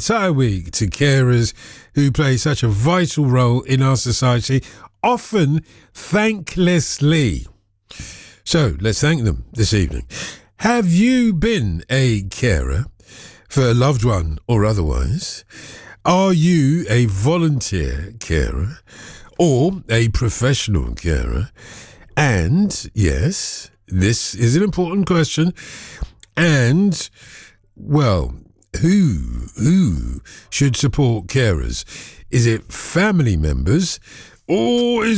entire week to carers who play such a vital role in our society, often thanklessly. So let's thank them this evening. Have you been a carer for a loved one or otherwise? Are you a volunteer carer or a professional carer? And yes, this is an important question. And, well, who should support carers? Is it family members or is